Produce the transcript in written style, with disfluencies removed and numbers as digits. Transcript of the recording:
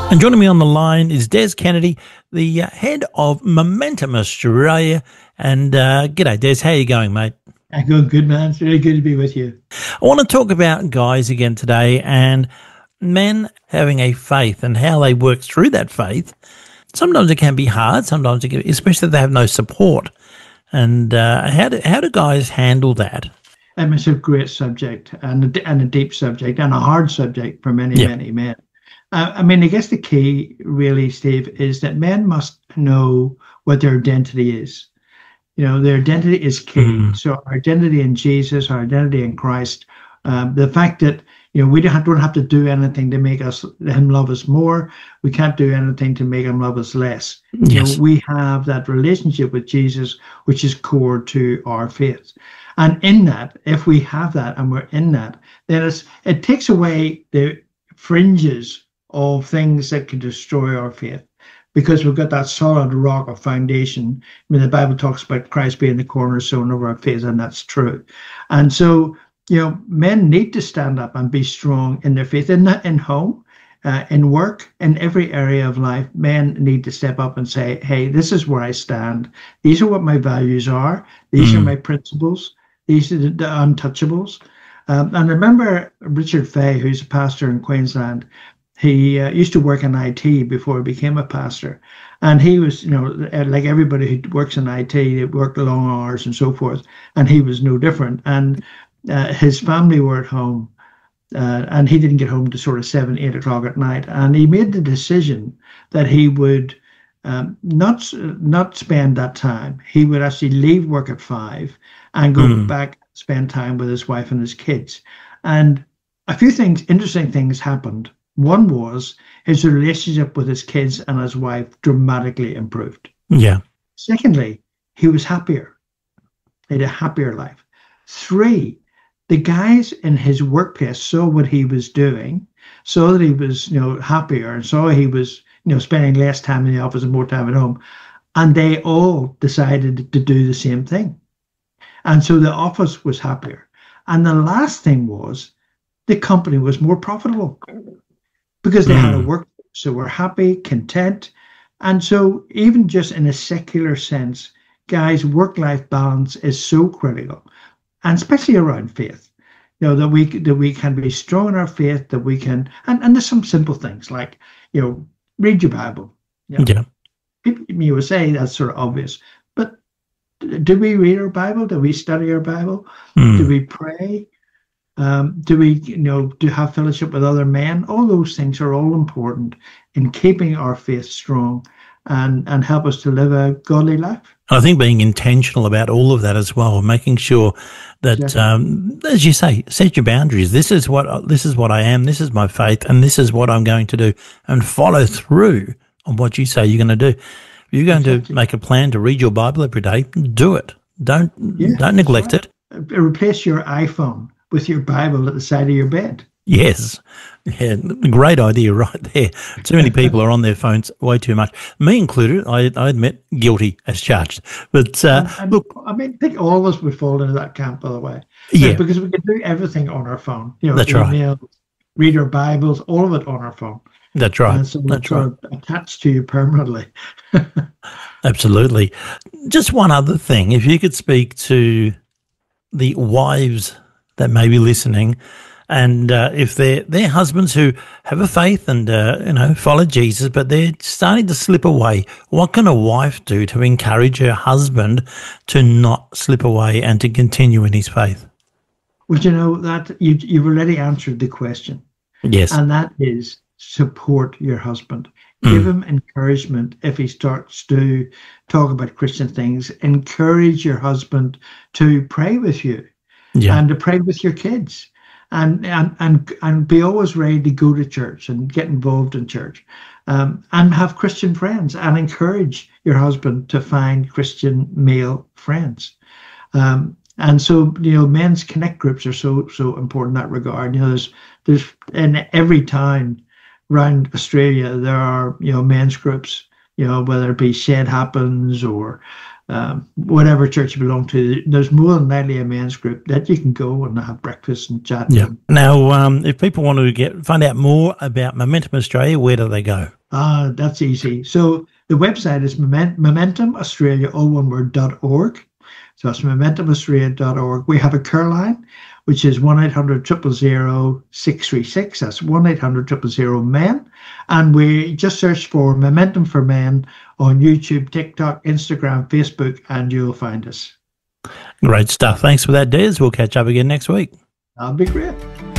And joining me on the line is Des Kennedy, the head of Momentum Australia. And g'day, Des. How are you going, mate? Good, man. It's really good to be with you. I want to talk about guys again today and men having a faith and how they work through that faith. Sometimes it can be hard, sometimes, especially if they have no support. And how do guys handle that? It's a great subject and a deep subject and a hard subject for many men. I guess the key really, Steve, is that men must know what their identity is. You know, their identity is key. So our identity in Jesus, our identity in Christ, the fact that, you know, we don't have to do anything to make him love us more. We can't do anything to make him love us less. Yes. You know, we have that relationship with Jesus, which is core to our faith. And in that, if we have that and we're in that, then it takes away the fringes of things that can destroy our faith, because we've got that solid rock of foundation. I mean, the Bible talks about Christ being the cornerstone of our faith, and that's true. And so, you know, men need to stand up and be strong in their faith, in home, in work, in every area of life. Men need to step up and say, hey, this is where I stand. These are what my values are. These are my principles. These are the untouchables. And remember Richard Fay, who's a pastor in Queensland. He used to work in IT before he became a pastor. And he was, you know, like everybody who works in IT, they work long hours and so forth. And he was no different. And his family were at home. And he didn't get home to sort of 7, 8 o'clock at night. And he made the decision that he would not spend that time. He would actually leave work at 5 and go back, spend time with his wife and his kids. And a few interesting things happened. One was his relationship with his kids and his wife dramatically improved. Yeah. Secondly, he was happier. He had a happier life. 3, the guys in his workplace saw what he was doing, saw that he was, you know, happier, and saw he was, you know, spending less time in the office and more time at home. And they all decided to do the same thing. And so the office was happier. And the last thing was the company was more profitable, because they had a workforce, so we're happy, content. And so even just in a secular sense, guys, work-life balance is so critical, and especially around faith. You know, that we can be strong in our faith, that we can, and there's some simple things like, you know, read your Bible. You know, Yeah. people, you would say that's sort of obvious, but do we read our Bible? Do we study our Bible? Do we pray? Do we, you know, do have fellowship with other men? All those things are all important in keeping our faith strong and help us to live a godly life. I think being intentional about all of that as well, making sure that, as you say, set your boundaries. This is what I am. This is my faith, and this is what I'm going to do, and follow through on what you say you're going to do. If you're going to make a plan to read your Bible every day, do it. Don't neglect it. Replace your iPhone with your Bible at the side of your bed. Yes. Yeah, great idea right there. Too many people are on their phones way too much. Me included, I admit, guilty as charged. But look, I mean, I think all of us would fall into that camp, by the way. Yeah. Because we can do everything on our phone. You know, That's email, read our Bibles, all of it on our phone. That's right. And so That's right. Attached to you permanently. Absolutely. Just one other thing, if you could speak to the wives that may be listening, and if they're husbands who have a faith and you know, follow Jesus, but they're starting to slip away, what can a wife do to encourage her husband to not slip away and to continue in his faith? Well, you know that you've already answered the question. Yes. And that is support your husband. Give him encouragement if he starts to talk about Christian things. Encourage your husband to pray with you. Yeah. And to pray with your kids, and be always ready to go to church and get involved in church, and have Christian friends, and encourage your husband to find Christian male friends. And so, you know, men's connect groups are so important in that regard. You know, there's in every town around Australia there are, you know, men's groups. You know, whether it be Shed Happens or whatever church you belong to, there's more than likely a men's group that you can go and have breakfast and chat. Yeah. Now, if people want to find out more about Momentum Australia, where do they go? That's easy. So the website is MomentumAustralia, all one word, .org. So it's MomentumAustralia.org. We have a care line, which is 1-800-000-636. That's 1-800-000-MEN. And we just search for Momentum for Men on YouTube, TikTok, Instagram, Facebook, and you'll find us. Great stuff. Thanks for that, Des. We'll catch up again next week. That'll be great.